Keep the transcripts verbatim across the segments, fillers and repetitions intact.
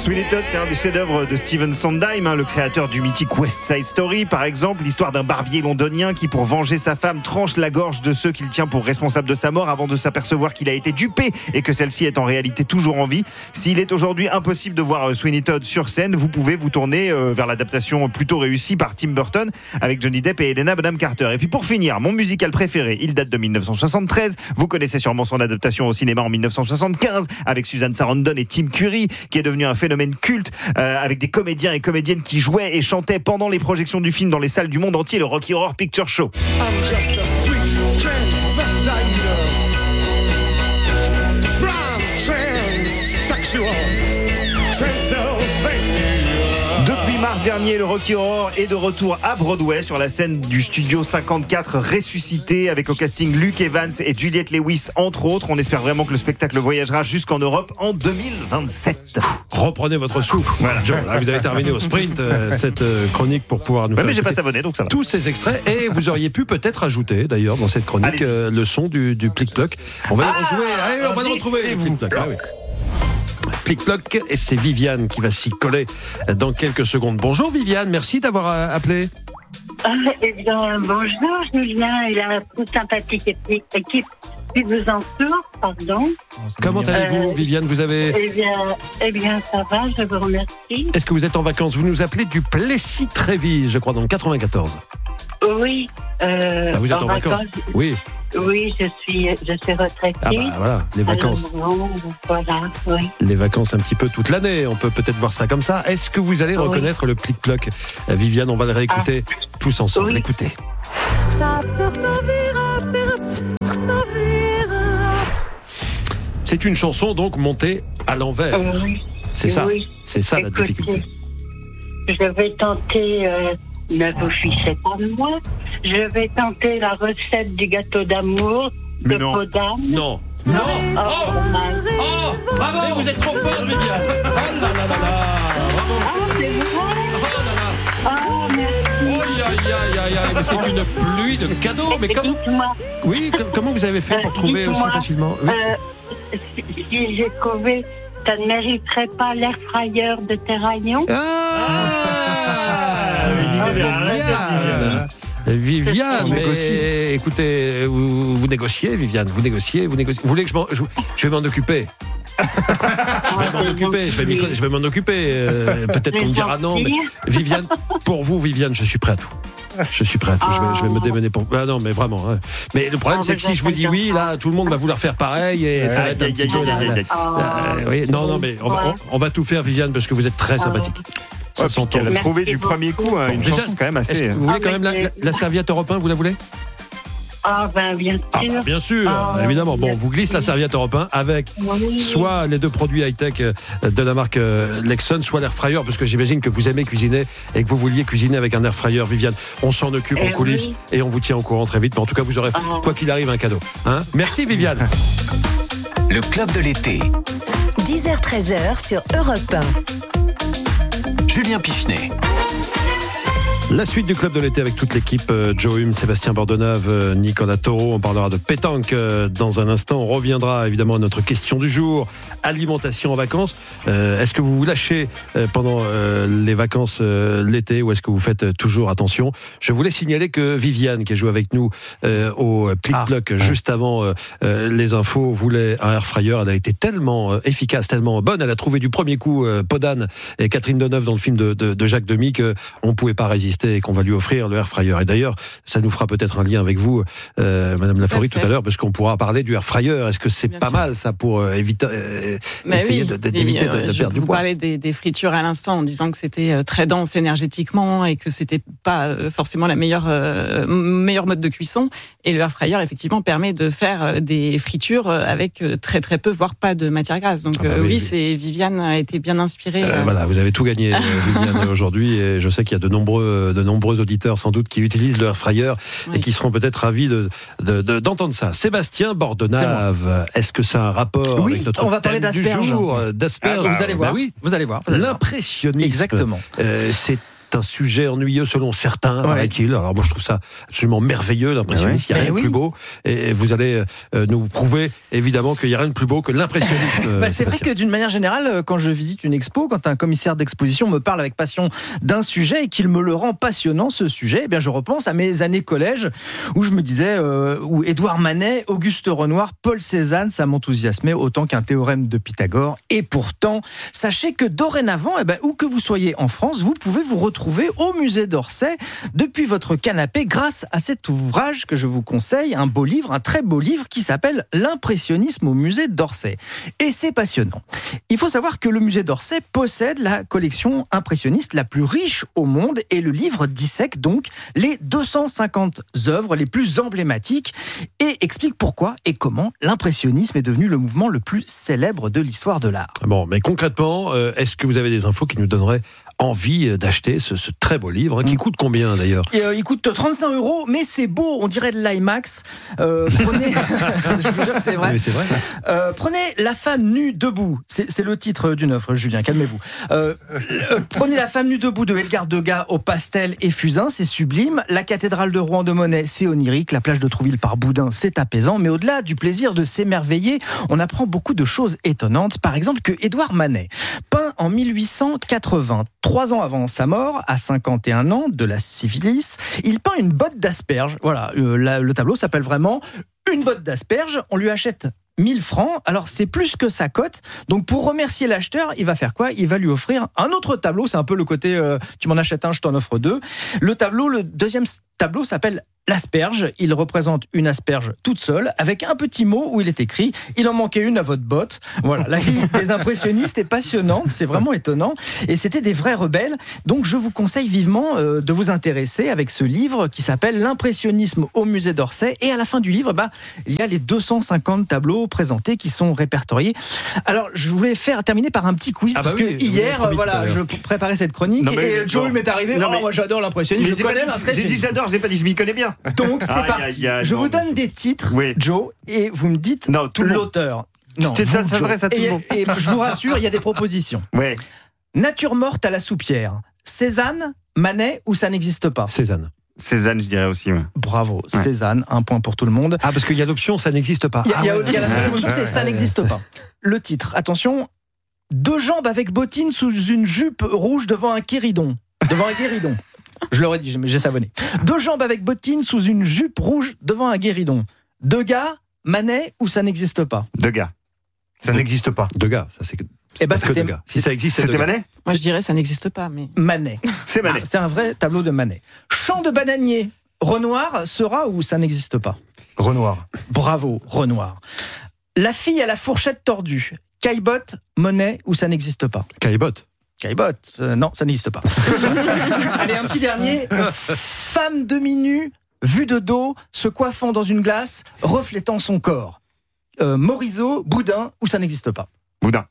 Sweeney Todd, c'est un des chefs-d'œuvre de Stephen Sondheim, hein, le créateur du mythique West Side Story, par exemple. L'histoire d'un barbier londonien qui, pour venger sa femme, tranche la gorge de ceux qu'il tient pour responsables de sa mort avant de s'apercevoir qu'il a été dupé et que celle-ci est en réalité toujours en vie. S'il est aujourd'hui impossible de voir euh, Sweeney Todd sur scène, vous pouvez vous tourner euh, vers l'adaptation plutôt réussie par Tim Burton avec Johnny Depp et Helena Bonham Carter. Et puis pour finir, mon musical préféré, il date de dix-neuf cent soixante-treize. Vous connaissez sûrement son adaptation au cinéma en dix-neuf cent soixante-quinze avec Susan Sarandon et Tim Curry, qui est devenu un phénomène culte euh, avec des comédiens et comédiennes qui jouaient et chantaient pendant les projections du film dans les salles du monde entier, le Rocky Horror Picture Show. I'm just a sweet transvestite from transsexual Transylvania. Depuis mars dernier, le Rocky Horror est de retour à Broadway sur la scène du Studio cinquante-quatre ressuscité avec au casting Luke Evans et Juliette Lewis entre autres. On espère vraiment que le spectacle voyagera jusqu'en Europe en deux mille vingt-sept. Reprenez votre souffle. Voilà. John, là, vous avez terminé au sprint euh, cette euh, chronique pour pouvoir nous ouais, faire mais j'ai pas savonné, donc ça va. Tous ces extraits et vous auriez pu peut-être ajouter d'ailleurs dans cette chronique euh, le son du, du plic-ploc. On va ah, le rejouer. Allez, on va le retrouver. Le plic-ploc. Ah, oui. Plic-ploc, et c'est Viviane qui va s'y coller dans quelques secondes. Bonjour Viviane, merci d'avoir appelé. Euh, eh bien, bonjour Julien et la toute sympathique équipe qui vous entoure, pardon. Comment allez-vous euh, Viviane, vous avez... Eh bien, eh bien, ça va, je vous remercie. Est-ce que vous êtes en vacances? Vous nous appelez du Plessis-Trévise, je crois, dans le quatre-vingt-quatorze. Oui. Euh, bah, vous êtes en, en vacances, vacances Oui. Oui, je suis, je suis retraitée. Ah bah voilà, les vacances. Alors, bon, voilà, oui. Les vacances un petit peu toute l'année, on peut peut-être voir ça comme ça. Est-ce que vous allez oui. reconnaître le plic-ploc? Viviane, on va le réécouter ah. tous ensemble. Oui. Écoutez. C'est une chanson donc montée à l'envers. Oui. C'est ça, oui. c'est ça Écoutez, la difficulté. Je vais tenter... Euh, Ne vous fichez pas de moi. Je vais tenter la recette du gâteau d'amour de Podane. Non. Non. Oh, oh, oh bravo, mais vous êtes trop forte, Viviane. Oh là là là là. Bravo. Oh, c'est vrai. Oh là là. Oh, merci. Oh, aïe, aïe, aïe, aïe. Mais c'est une pluie de cadeaux. Mais comment... Oui, comment vous avez fait pour euh, trouver aussi facilement oui. euh, Si, si j'ai trouvé, ça ne mériterait pas l'air fryer de Terraillon. Ah, ah Viviane. Viviane, mais écoutez, vous, vous négociez, Viviane, vous négociez, vous négociez. Vous voulez que je m'en, je, je vais m'en occuper. je vais m'en occuper, je vais, je vais m'en occuper. Euh, peut-être qu'on me dira non, mais Viviane, pour vous, Viviane, je suis prêt à tout. Je suis prêt à tout. Je vais, je vais me démener pour. Ah non, mais vraiment. Hein. Mais le problème, c'est que si je vous dis oui, là, tout le monde va vouloir faire pareil et ça va être un petit peu. Oui, non, non, mais on va, on, on va tout faire, Viviane, parce que vous êtes très sympathique. Ça s'entend. Elle a trouvé du premier coup hein, une déjà, chanson quand même assez. Vous voulez quand même la, la, la serviette Europe un, vous la voulez? Ah ben bien sûr. Ah, bah, bien sûr, ah, évidemment. Bon, vous glisse la serviette Europe un avec oui. soit les deux produits high-tech de la marque Lexon, soit l'air fryer, parce que j'imagine que vous aimez cuisiner et que vous vouliez cuisiner avec un air fryer, Viviane. On s'en occupe et en coulisses oui. et on vous tient au courant très vite. Mais en tout cas, vous aurez, ah. quoi qu'il arrive, un cadeau. Hein? Merci, Viviane. Le club de l'été. dix heures treize heures sur Europe un. Julien Pichenet. La suite du club de l'été avec toute l'équipe, euh, Joe Hume, Sébastien Bordonave, euh, Nicolas Taureau. On parlera de pétanque euh, dans un instant. On reviendra évidemment à notre question du jour, alimentation en vacances. Euh, est-ce que vous vous lâchez euh, pendant euh, les vacances euh, l'été ou est-ce que vous faites euh, toujours attention? Je voulais signaler que Viviane, qui a joué avec nous euh, au Plic-Ploc ah, juste ouais. avant euh, euh, les infos, voulait un air fryer. Elle a été tellement euh, efficace, tellement bonne. Elle a trouvé du premier coup euh, Podane et Catherine Deneuve dans le film de, de, de Jacques Demy qu'on ne pouvait pas résister et qu'on va lui offrir le air fryer. Et d'ailleurs, ça nous fera peut-être un lien avec vous, euh, Madame Laforie, tout à l'heure, parce qu'on pourra parler du air fryer. Est-ce que c'est Bien pas sûr. mal ça pour euh, éviter, euh, essayer oui. de, d'éviter euh, de, de perdre du poids? Vous parlez des, des fritures à l'instant en disant que c'était très dense énergétiquement et que c'était pas forcément la meilleure euh, meilleure mode de cuisson. Et le air fryer effectivement permet de faire des fritures avec très très peu, voire pas de matière grasse. Donc ah bah oui, euh, oui, oui, c'est Viviane a été bien inspirée. Euh, euh... Voilà, vous avez tout gagné, Viviane, aujourd'hui. Et je sais qu'il y a de nombreux de nombreux auditeurs sans doute qui utilisent le air fryer oui. et qui seront peut-être ravis de, de, de, d'entendre ça. Sébastien Bordonave, est-ce que ça a un rapport oui, avec notre on va parler thème d'asperges. du jour, d'asperges. Ah, vous allez voir. Bah oui. Vous allez voir. Vous allez L'impressionnisme. Exactement. Euh, c'est c'est un sujet ennuyeux selon certains, ouais. paraît-il. Alors moi je trouve ça absolument merveilleux, l'impressionnisme, il ouais. n'y a rien de oui. plus beau. Et vous allez euh, nous prouver évidemment qu'il n'y a rien de plus beau que l'impressionnisme. bah, c'est vrai que d'une manière générale, quand je visite une expo, quand un commissaire d'exposition me parle avec passion d'un sujet et qu'il me le rend passionnant, ce sujet, eh bien je repense à mes années collège où je me disais, euh, où Édouard Manet, Auguste Renoir, Paul Cézanne, ça m'enthousiasmait autant qu'un théorème de Pythagore. Et pourtant, sachez que dorénavant, eh ben, où que vous soyez en France, vous pouvez vous retrouver au musée d'Orsay depuis votre canapé grâce à cet ouvrage que je vous conseille, un beau livre, un très beau livre qui s'appelle L'impressionnisme au musée d'Orsay. Et c'est passionnant. Il faut savoir que le musée d'Orsay possède la collection impressionniste la plus riche au monde et le livre dissèque donc les deux cent cinquante œuvres les plus emblématiques et explique pourquoi et comment l'impressionnisme est devenu le mouvement le plus célèbre de l'histoire de l'art. Bon, mais concrètement, euh, est-ce que vous avez des infos qui nous donneraient envie d'acheter ce, ce très beau livre, hein, qui coûte combien d'ailleurs ? Et, euh, il coûte trente-cinq euros, mais c'est beau, on dirait de l'IMAX. Euh, prenez, je vous jure que c'est vrai. Oui, c'est vrai. Euh, prenez La femme nue debout, c'est, c'est le titre d'une œuvre, Julien, calmez-vous. Euh, euh, prenez La femme nue debout de Edgar Degas au pastel et fusain, c'est sublime. La cathédrale de Rouen de Monet, c'est onirique. La plage de Trouville par Boudin, c'est apaisant. Mais au-delà du plaisir de s'émerveiller, on apprend beaucoup de choses étonnantes. Par exemple, que Édouard Manet, peint en mille huit cent quatre-vingts, trois ans avant sa mort, à cinquante et un ans, de la syphilis, il peint une botte d'asperges. Voilà, euh, la, le tableau s'appelle vraiment Une botte d'asperges. On lui achète mille francs, alors c'est plus que sa cote. Donc pour remercier l'acheteur, il va faire quoi ? Il va lui offrir un autre tableau. C'est un peu le côté euh, tu m'en achètes un, je t'en offre deux. Le tableau, le deuxième tableau s'appelle L'asperge. Il représente une asperge toute seule avec un petit mot où il est écrit « Il en manquait une à votre botte ». Voilà, la vie des impressionnistes est passionnante, c'est vraiment étonnant. Et c'était des vrais rebelles. Donc je vous conseille vivement euh, de vous intéresser avec ce livre qui s'appelle L'impressionnisme au musée d'Orsay. Et à la fin du livre, bah, il y a les deux cent cinquante tableaux présentés qui sont répertoriés. Alors je voulais faire terminer par un petit quiz, ah bah parce oui, que hier, voilà, je préparais cette chronique non, et Joe m'est arrivé. Non, oh, mais... Moi j'adore l'impressionnisme. Je connais l'impressionnisme. J'ai dit j'adore, j'ai pas dit je m'y connais bien. Donc c'est ah, parti. Y a, y a, je non, vous donne des titres, oui. Joe, et vous me dites non, tout l'auteur. Non, c'est ça, ça s'adresse à tout le monde. Et, et je vous rassure, il y a des propositions. Oui. Nature morte à la soupière. Cézanne, Manet ou ça n'existe pas ? Cézanne. Cézanne, je dirais aussi. Ouais. Bravo, ouais. Cézanne, un point pour tout le monde. Ah, parce qu'il y a l'option, ça n'existe pas. Il y a, ah, il y a, ouais. il y a la proposition, c'est ça n'existe pas. Le titre, attention. Deux jambes avec bottines sous une jupe rouge devant un guéridon. Devant un guéridon. Je l'aurais dit, j'ai savonné. Deux jambes avec bottines sous une jupe rouge devant un guéridon. Degas, Manet ou ça n'existe pas ? Degas. Ça n'existe pas. Degas, ça c'est que. Eh ben c'était Degas. Si ça existe, c'était Manet ? Moi je dirais ça n'existe pas, mais. Manet. C'est Manet. Ah, c'est un vrai tableau de Manet. Champ de bananier. Renoir sera ou ça n'existe pas ? Renoir. Bravo, Renoir. La fille à la fourchette tordue. Caillebotte, Monet ou ça n'existe pas ? Caillebotte. Caillebotte, euh, non, ça n'existe pas. Allez, un petit dernier. Femme demi-nue, vue de dos, se coiffant dans une glace, reflétant son corps. Euh, Morisot, Boudin, ou ça n'existe pas ? Boudin.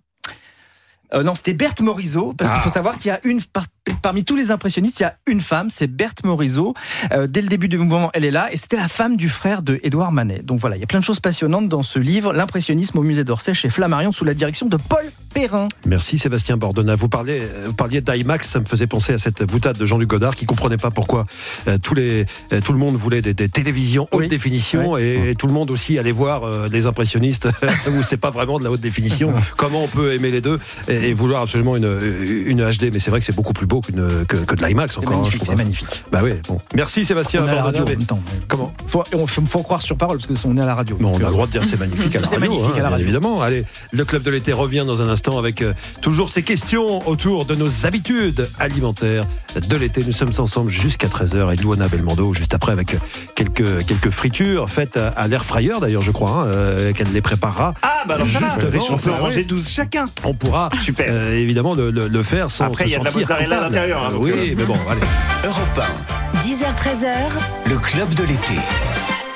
Euh, non, c'était Berthe Morisot, parce ah. qu'il faut savoir qu'il y a une, par, parmi tous les impressionnistes, il y a une femme, c'est Berthe Morisot. Euh, dès le début du mouvement, elle est là, et c'était la femme du frère de Édouard Manet. Donc voilà, il y a plein de choses passionnantes dans ce livre, L'impressionnisme au musée d'Orsay, chez Flammarion, sous la direction de Paul Perrin. Merci Sébastien Bordona. Vous parliez, vous parliez d'IMAX, ça me faisait penser à cette boutade de Jean-Luc Godard qui comprenait pas pourquoi euh, tous les, euh, tout le monde voulait des, des télévisions haute oui. définition oui. Et, et tout le monde aussi allait voir euh, des impressionnistes où c'est pas vraiment de la haute définition. Comment on peut aimer les deux et, et vouloir absolument une, une H D, mais c'est vrai que c'est beaucoup plus beau qu'une, que, que de l'IMAX encore. C'est magnifique. Hein, c'est magnifique. Bah oui. Bon. Merci Sébastien. On est à la radio en même temps. Comment ? Faut, faut, faut croire sur parole parce que on est à la radio. Non, on a le droit de dire c'est magnifique à la c'est radio. Magnifique hein, à la radio. Évidemment. Allez, le club de l'été revient dans un instant avec euh, toujours ces questions autour de nos habitudes alimentaires de l'été. Nous sommes ensemble jusqu'à treize heures et Luana Belmondo juste après avec quelques quelques fritures faites à, à l'air fryer d'ailleurs je crois hein, euh, qu'elle les préparera. Ah bah alors ça va. On peut en manger douze chacun. On pourra super euh, évidemment le, le, le faire sans après il y a de la mozzarella à l'intérieur. Hein, oui euh... mais bon allez. Europe un. dix heures treize heures. Le club de l'été.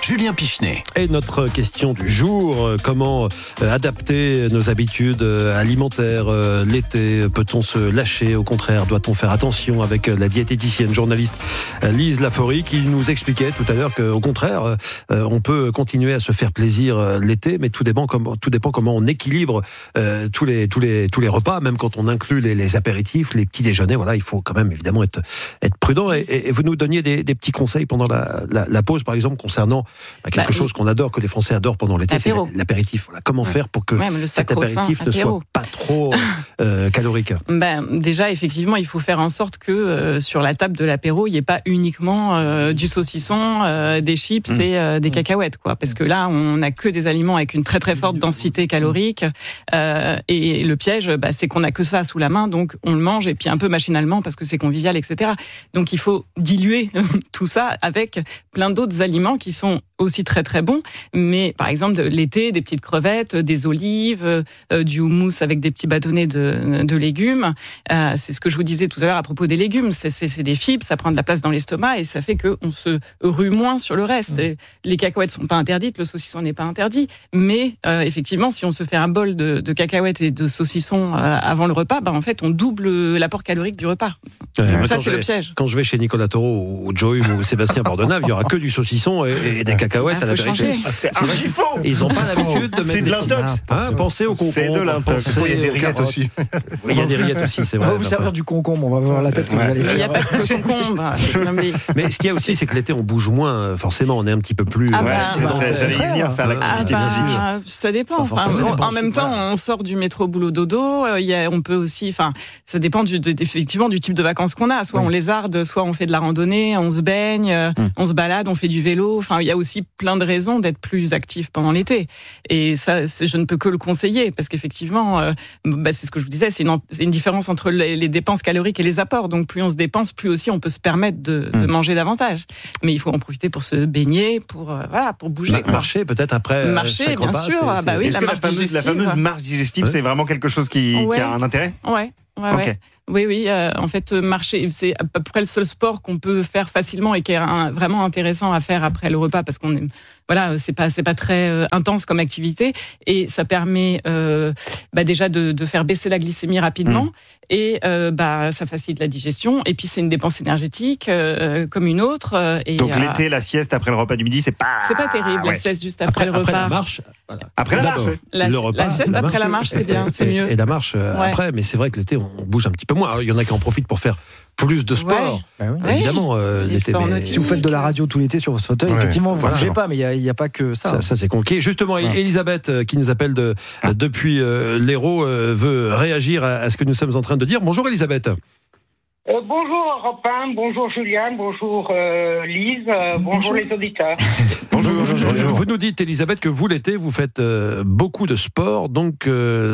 Julien Pichenet. Et notre question du jour, comment adapter nos habitudes alimentaires l'été? Peut-on se lâcher? Au contraire, doit-on faire attention? Avec la diététicienne journaliste Lise Laforie qui nous expliquait tout à l'heure qu'au contraire, on peut continuer à se faire plaisir l'été, mais tout dépend comment, tout dépend comment on équilibre euh, tous les tous les tous les repas, même quand on inclut les, les apéritifs, les petits déjeuners. Voilà, il faut quand même évidemment être être prudent. Et, et vous nous donniez des, des petits conseils pendant la, la, la pause, par exemple, concernant bah, quelque bah, chose qu'on adore, que les Français adorent pendant l'été, Apéro. c'est l'apéritif. Voilà, comment faire pour que ouais, cet apéritif ne soit pas trop euh, calorique? Ben déjà, effectivement, il faut faire en sorte que euh, sur la table de l'apéro, il n'y ait pas uniquement euh, du saucisson, euh, des chips mmh. et euh, des cacahuètes, quoi. Parce que là, on n'a que des aliments avec une très très forte densité calorique. Euh, et le piège, bah, c'est qu'on n'a que ça sous la main, donc on le mange et puis un peu machinalement parce que c'est convivial, et cetera. Donc il faut diluer tout ça avec plein d'autres aliments qui sont aussi très très bons, mais par exemple l'été, des petites crevettes, des olives, euh, du houmous avec des petits bâtonnets de, de légumes. Euh, c'est ce que je vous disais tout à l'heure à propos des légumes. C'est, c'est, c'est des fibres, ça prend de la place dans l'estomac et ça fait qu'on se rue moins sur le reste. Mmh. Les cacahuètes sont pas interdites, le saucisson n'est pas interdit, mais euh, effectivement, si on se fait un bol de, de cacahuètes et de saucisson euh, avant le repas, bah, en fait, on double l'apport calorique du repas. Ouais, Donc, ça, c'est vais, le piège. Quand je vais chez Nicolas Taureau ou Joe Hume ou Sébastien Bordenave, il y aura que du saucisson et, et des cacahuètes ah, à l'apéritif. C'est archi faux. Ils n'ont pas l'habitude de mettre. C'est de l'intox. Hein, pensez au concombre. C'est de l'intox. Il y a des rillettes aussi. Oui, il y a des rillettes aussi, c'est vrai. On va vous servir du concombre, on va voir la tête que ouais. vous allez faire. Il n'y a pas que le concombre. Mais ce qu'il y a aussi, c'est que l'été, on bouge moins. Forcément, on est un petit peu plus. Ah bah, Ouais, c'est bah, j'allais y venir, ça, l'activité ah bah, physique. Ça dépend. Enfin, ça dépend en même temps, voilà. on sort du métro boulot dodo. Il y a, on peut aussi, enfin, ça dépend du, de, effectivement du type de vacances qu'on a. Soit oui. on lézarde, soit on fait de la randonnée, on se baigne, hum. on se balade, on fait du vélo. Enfin, il y a aussi plein de raisons d'être plus actif pendant l'été. Et ça, c'est, je ne peux que le conseiller parce qu'effectivement, euh, bah, c'est ce que je vous disais, c'est une, c'est une différence entre les, les dépenses caloriques et les apports. Donc, plus on se dépense, plus aussi on peut se permettre de, de hum. manger davantage. Mais il faut en profiter pour se baigner, pour euh, voilà, pour bouger. Ma- marcher peut-être après. Marcher, bien repas, sûr. C'est, c'est... Bah oui, Est-ce la que marche la fameuse, digestive, la fameuse marche digestive, ouais. c'est vraiment quelque chose qui, ouais. qui a un intérêt? Ouais. Ouais, okay. ouais. Oui, oui. Euh, en fait, marcher, c'est à peu près le seul sport qu'on peut faire facilement et qui est un, vraiment intéressant à faire après le repas parce qu'on est, voilà, c'est pas, c'est pas très euh, intense comme activité et ça permet euh, bah déjà de, de faire baisser la glycémie rapidement mmh. et euh, bah ça facilite la digestion et puis c'est une dépense énergétique euh, comme une autre. Euh, et, Donc euh, l'été, la sieste après le repas du midi, c'est pas. C'est pas terrible. Ouais. La sieste juste après, après le repas. Après la marche. Voilà. Après la marche. Oui. La, le repas, la sieste la après marche, la marche, c'est bien, c'est et, mieux. Et la marche euh, ouais. après, mais c'est vrai que l'été, on bouge un petit peu moins. Alors, il y en a qui en profitent pour faire plus de sport. Ouais. Bah oui. Évidemment, euh, l'été. Mais... Si vous faites de la radio tout l'été sur votre fauteuil, ouais. effectivement, vous ne bougez pas, mais il n'y a, a pas que ça. Ça, ça c'est compliqué. Justement, ouais. Elisabeth, euh, qui nous appelle de, ah. depuis euh, l'Hérault, euh, veut réagir à, à ce que nous sommes en train de dire. Bonjour Elisabeth. Euh, bonjour Europe un, bonjour Julien, bonjour euh, Lise, euh, bonjour, bonjour les auditeurs. bonjour, bonjour, bonjour. Vous nous dites, Elisabeth, que vous l'été, vous faites euh, beaucoup de sport, donc euh,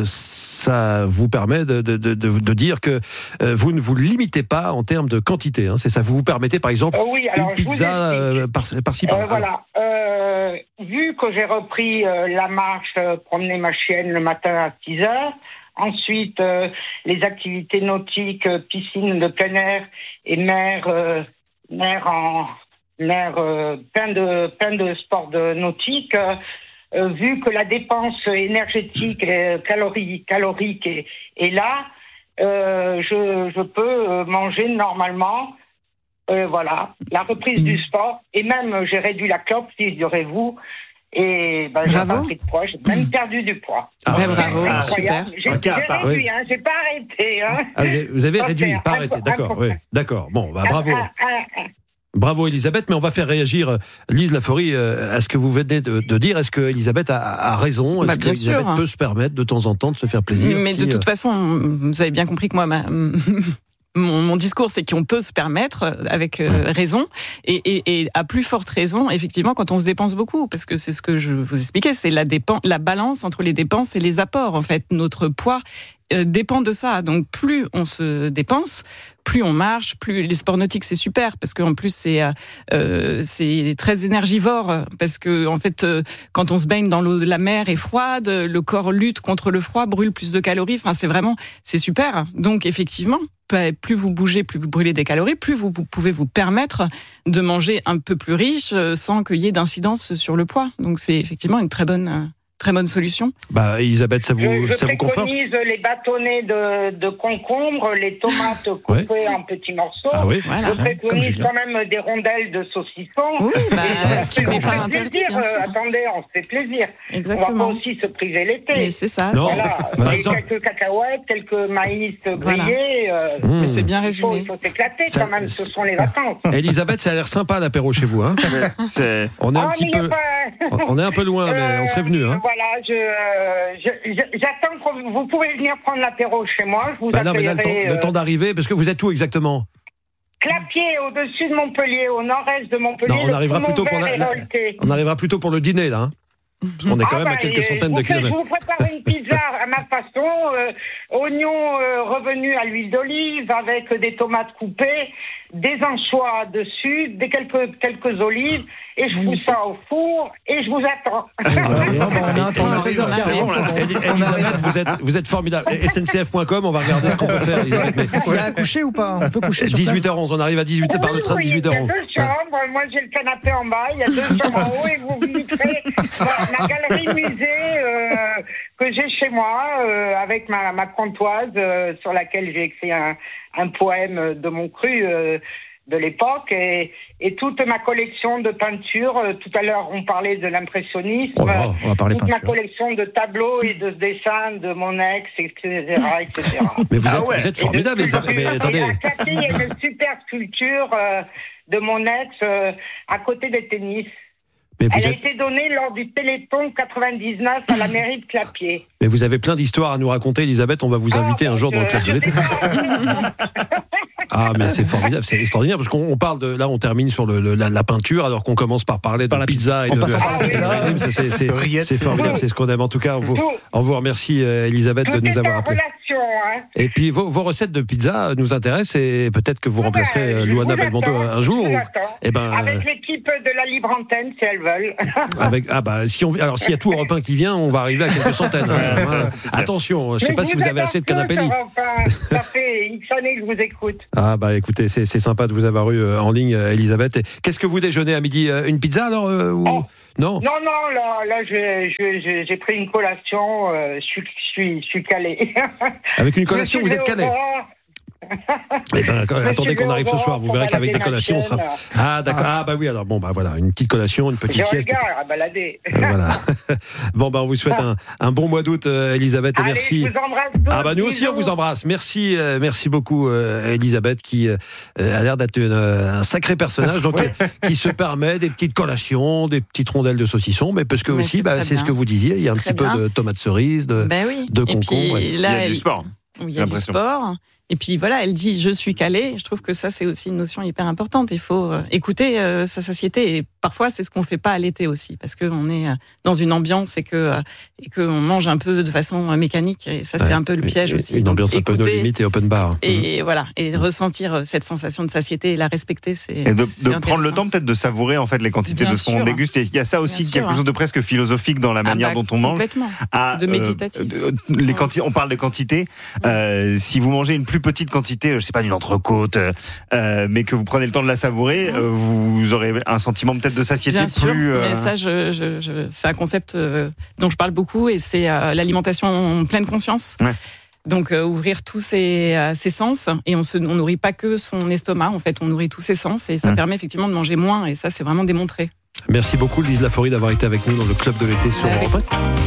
ça vous permet de, de, de, de dire que euh, vous ne vous limitez pas en termes de quantité. Hein, c'est ça, vous vous permettez par exemple euh, oui, alors, une pizza euh, par, par-ci par-là. Euh, voilà, euh, vu que j'ai repris euh, la marche, euh, promener ma chienne le matin à six heures, ensuite, euh, les activités nautiques, euh, piscine de plein air et mer, euh, mer en mer, euh, plein de plein de sports de nautiques. Euh, euh, vu que la dépense énergétique, et calorique, calorique est, est là, euh, je je peux manger normalement. Euh, voilà, la reprise du sport et même j'ai réduit la clope, figurez-vous. Et ben, j'ai pas pris de poids, j'ai même perdu du poids. Ah, ouais, bravo, ah, super. J'ai, j'ai réduit, oui. hein, j'ai pas arrêté. Hein. Ah, vous avez, vous avez réduit, pas arrêté, d'accord, oui, d'accord. Bon, bah, bravo. Ah, ah, ah, ah. Bravo Elisabeth, mais on va faire réagir Lise Laforie à ce que vous venez de, de dire. Est-ce que Elisabeth a, a raison? Est-ce bah, que Elisabeth peut se permettre de temps en temps de se faire plaisir? Mais si, de toute euh... façon, vous avez bien compris que moi, ma... Mon, mon discours, c'est qu'on peut se permettre avec euh, raison et, et, et à plus forte raison, effectivement, quand on se dépense beaucoup, parce que c'est ce que je vous expliquais, c'est la, dépen- la balance entre les dépenses et les apports. En fait, notre poids euh, dépend de ça. Donc plus on se dépense, plus on marche, plus les sports nautiques c'est super parce qu'en plus c'est euh, c'est très énergivore parce que en fait euh, quand on se baigne dans l'eau, la mer est froide, le corps lutte contre le froid, brûle plus de calories. Enfin c'est vraiment c'est super. Donc effectivement plus vous bougez, plus vous brûlez des calories, plus vous, vous pouvez vous permettre de manger un peu plus riche sans qu'il y ait d'incidence sur le poids. Donc c'est effectivement une très bonne très bonne solution. Bah, Elisabeth, ça vous, je, je ça vous conforte ? Je préconise les bâtonnets de, de concombre, les tomates coupées ouais. en petits morceaux. Ah oui, voilà. Je préconise quand même des rondelles de saucisson. Oui, bah, et, on se fait plaisir. Euh, attendez, on se fait plaisir. Exactement. On va pas aussi se priver l'été. Mais c'est ça. Non. Voilà. Et quelques cacahuètes, quelques maïs grillés. Voilà. Euh, mmh. Mais c'est bien résumé. Il faut, faut s'éclater ça, quand même. Ce sont les vacances. Elisabeth, ça a l'air sympa l'apéro chez vous. Hein c'est... On est un oh, petit peu. Pas... on est un peu loin, mais euh, on serait venu. Hein. Voilà, je, je, je, j'attends que vous pouvez venir prendre l'apéro chez moi. Je vous bah non, mais là, le, temps, euh... le temps d'arriver, parce que vous êtes où exactement ? Clapier, au-dessus de Montpellier, au nord-est de Montpellier. Non, on arrivera plutôt pour la, la, on arrivera plutôt pour le dîner là. Hein. Parce qu'on est quand ah même bah, à quelques centaines de kilomètres. Je vous prépare une pizza à ma façon, euh, oignons euh, revenus à l'huile d'olive avec des tomates coupées, des anchois dessus, des quelques quelques olives, et je fous ça au four et je vous attends. Elisabeth, vous êtes vous êtes formidable. S N C F point com, on va regarder ce qu'on peut faire. Elisabeth. On va coucher ou pas ? On peut coucher. dix-huit heures onze, on arrive à dix-huit heures par le train de dix-huit heures onze. Il y a deux chambres, moi j'ai le canapé en bas, il y a deux chambres en haut et vous visiterez ma galerie musée euh, que j'ai chez moi euh, avec ma, ma comptoise euh, sur laquelle j'ai écrit un, un poème de mon cru euh, de l'époque et, et toute ma collection de peintures. Euh, tout à l'heure on parlait de l'impressionnisme. Oh, oh, on va parler toute peinture. Ma collection de tableaux et de dessins de mon ex, et cetera, et cetera. Mais vous êtes, ah ouais. vous êtes formidable, Elisabeth. Mais attendez. À Clapier, il y a une super sculpture euh, de mon ex euh, à côté des tennis. Elle êtes... a été donnée lors du Téléthon quatre-vingt-dix-neuf à la mairie de Clapier. Mais vous avez plein d'histoires à nous raconter, Elisabeth. On va vous inviter ah, un jour je... dans le club de l'été. Ah, mais c'est formidable, c'est extraordinaire parce qu'on parle de là, on termine sur le, le, la, la peinture alors qu'on commence par parler par de la pizza et de. Ah, oui, c'est, c'est, c'est, c'est formidable, c'est ce qu'on aime. En tout cas, on vous, on vous remercie, Elisabeth, de nous avoir appelé. Hein. Et puis vos, vos recettes de pizza nous intéressent et peut-être que vous ah remplacerez ben, Luana Belmondo un jour. Ou... Eh ben, avec l'équipe de la Libre Antenne, si elles veulent. Avec, ah bah, si on, alors s'il y a tout Europe un qui vient, on va arriver à quelques centaines. Hein. Attention, je ne sais pas si vous avez assez de canapé lit. Ça fait X années que je vous écoute. Ah bah écoutez, c'est, c'est sympa de vous avoir eu en ligne, Elisabeth. Et qu'est-ce que vous déjeunez à midi ? Une pizza alors euh, ou... oh. Non, non, non, là, là j'ai, j'ai, j'ai pris une collation, euh, je suis, je suis, je suis calé. Avec une collation, vous êtes calé ? Eh ben, attendez qu'on arrive ce soir, vous verrez qu'avec des collations, on sera. Ah, d'accord. Ah, bah oui, alors bon, bah voilà, une petite collation, une petite sieste. J'ai regard à balader. Euh, voilà. Bon, bah on vous souhaite un, un bon mois d'août, euh, Elisabeth, et Allez, merci. Je vous embrasse tous, ah, bah nous aussi, on vous embrasse. Merci, euh, merci beaucoup, euh, Elisabeth, qui euh, a l'air d'être une, euh, un sacré personnage, donc ouais. euh, qui se permet des petites collations, des petites rondelles de saucisson, mais parce que mais aussi, c'est, bah, c'est ce que vous disiez, il y a un petit bien. peu de tomates cerises, de, ben oui. de concombre. Il y a du sport. Il y a du sport. Et puis voilà, elle dit je suis calée. Je trouve que ça c'est aussi une notion hyper importante. Il faut euh, écouter euh, sa satiété et parfois c'est ce qu'on fait pas à l'été aussi parce que on est euh, dans une ambiance et que euh, et que on mange un peu de façon euh, mécanique et ça ouais, c'est un peu le piège une, aussi. Une Donc, ambiance écouter, un peu no limite et open bar. Et mmh. voilà et ressentir euh, cette sensation de satiété et la respecter c'est. Et de, c'est de prendre le temps peut-être de savourer en fait les quantités Bien de ce qu'on déguste. Et il y a ça aussi Bien quelque sûr, chose de presque philosophique dans la manière ah bah, dont on mange. Complètement. À, de méditatif. Euh, les quanti- on parle de quantité. Mmh. Euh, si vous mangez une plus petite quantité, je sais pas d'une entrecôte, euh, mais que vous prenez le temps de la savourer, euh, vous aurez un sentiment peut-être de satiété Bien plus. Sûr, euh... mais ça, je, je, je, c'est un concept euh, dont je parle beaucoup et c'est euh, l'alimentation en pleine conscience. Ouais. Donc euh, ouvrir tous ses, euh, ses sens et on se, on nourrit pas que son estomac, en fait, on nourrit tous ses sens et ça mmh. permet effectivement de manger moins et ça, c'est vraiment démontré. Merci beaucoup, Lise Laforie, d'avoir été avec nous dans le club de l'été sur Europe un.